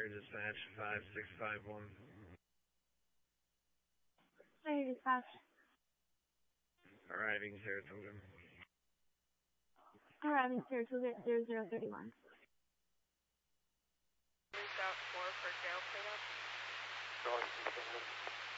Air Dispatch 5651. Air Dispatch. Arriving Saratoga. Arriving Saratoga 0031. Reach out 4 for jail cleanup.